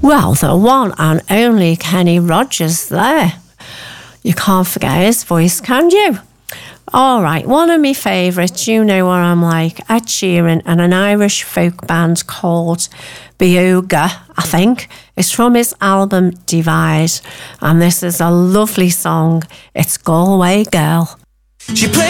Well, the one and only Kenny Rogers there. You can't forget his voice, can you? All right, one of my favourites, you know what I'm like, Ed Sheeran and an Irish folk band called Beoga, I think. It's from his album Divide, and this is a lovely song. It's Galway Girl. She played